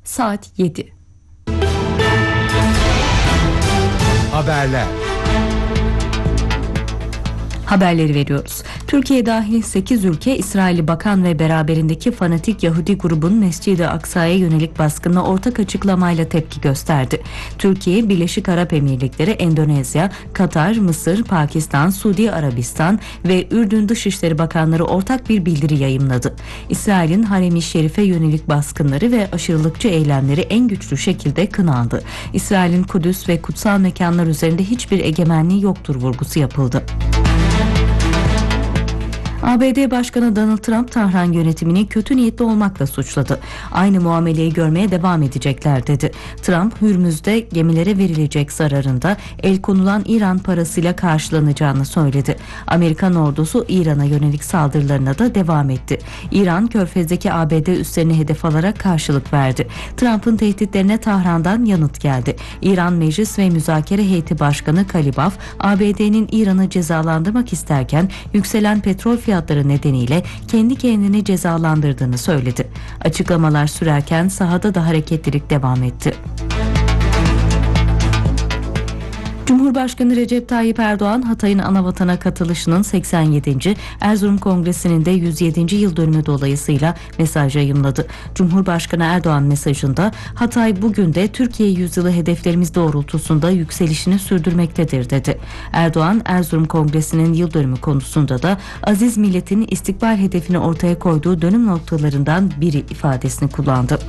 saat 7. Haberler. Haberleri veriyoruz. Türkiye dahil 8 ülke İsrail'i bakan ve beraberindeki fanatik Yahudi grubun Mescid-i Aksa'ya yönelik baskınına ortak açıklamayla tepki gösterdi. Türkiye, Birleşik Arap Emirlikleri, Endonezya, Katar, Mısır, Pakistan, Suudi Arabistan ve Ürdün Dışişleri Bakanları ortak bir bildiri yayımladı. İsrail'in Harem-i Şerif'e yönelik baskınları ve aşırılıkçı eylemleri en güçlü şekilde kınandı. İsrail'in Kudüs ve kutsal mekanlar üzerinde hiçbir egemenliği yoktur vurgusu yapıldı. ABD Başkanı Donald Trump, Tahran yönetimini kötü niyetli olmakla suçladı. Aynı muameleyi görmeye devam edecekler dedi. Trump, Hürmüz'de gemilere verilecek zararında el konulan İran parasıyla karşılanacağını söyledi. Amerikan ordusu İran'a yönelik saldırılarına da devam etti. İran, Körfez'deki ABD üslerini hedef alarak karşılık verdi. Trump'ın tehditlerine Tahran'dan yanıt geldi. İran Meclis ve Müzakere Heyeti Başkanı Kalibaf, ABD'nin İran'ı cezalandırmak isterken yükselen petrol fiyatları nedeniyle kendi kendini cezalandırdığını söyledi. Açıklamalar sürerken sahada da hareketlilik devam etti. Cumhurbaşkanı Recep Tayyip Erdoğan, Hatay'ın anavatana katılışının 87. Erzurum Kongresi'nin de 107. yıl dönümü dolayısıyla mesaj yayımladı. Cumhurbaşkanı Erdoğan mesajında, Hatay bugün de Türkiye yüzyılı hedeflerimiz doğrultusunda yükselişini sürdürmektedir dedi. Erdoğan, Erzurum Kongresi'nin yıl dönümü konusunda da aziz milletin istikbal hedefini ortaya koyduğu dönüm noktalarından biri ifadesini kullandı.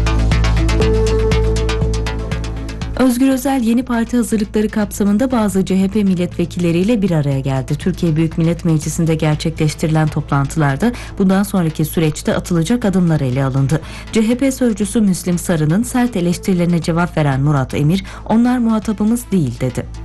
Özgür Özel yeni parti hazırlıkları kapsamında bazı CHP milletvekilleriyle bir araya geldi. Türkiye Büyük Millet Meclisi'nde gerçekleştirilen toplantılarda bundan sonraki süreçte atılacak adımlar ele alındı. CHP sözcüsü Müslim Sarı'nın sert eleştirilerine cevap veren Murat Emir, "Onlar muhatabımız değil" dedi.